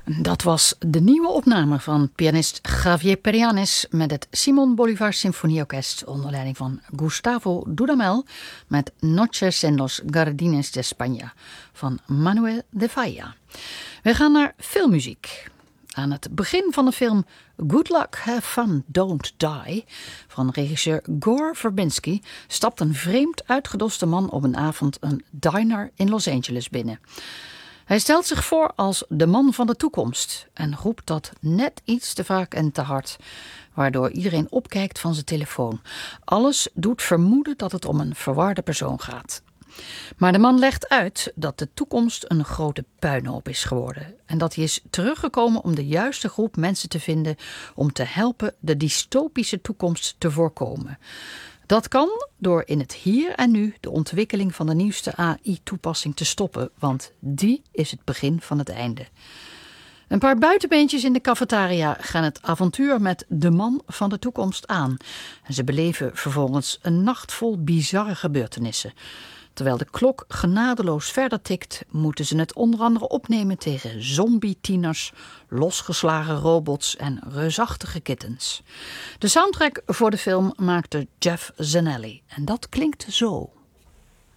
Dat was de nieuwe opname van pianist Javier Perianis met het Simón Bolívar Symfonieorkest onder leiding van Gustavo Dudamel met Noches en los Jardines de España van Manuel de Falla. We gaan naar filmmuziek. Aan het begin van de film Good Luck, Have Fun, Don't Die van regisseur Gore Verbinski stapt een vreemd uitgedoste man op een avond een diner in Los Angeles binnen. Hij stelt zich voor als de man van de toekomst en roept dat net iets te vaak en te hard, waardoor iedereen opkijkt van zijn telefoon. Alles doet vermoeden dat het om een verwarde persoon gaat. Maar de man legt uit dat de toekomst een grote puinhoop is geworden en dat hij is teruggekomen om de juiste groep mensen te vinden om te helpen de dystopische toekomst te voorkomen. Dat kan door in het hier en nu de ontwikkeling van de nieuwste AI-toepassing te stoppen, want die is het begin van het einde. Een paar buitenbeentjes in de cafetaria gaan het avontuur met de man van de toekomst aan. En ze beleven vervolgens een nacht vol bizarre gebeurtenissen. Terwijl de klok genadeloos verder tikt, moeten ze het onder andere opnemen tegen zombie-tieners, losgeslagen robots en reusachtige kittens. De soundtrack voor de film maakte Jeff Zanelli en dat klinkt zo.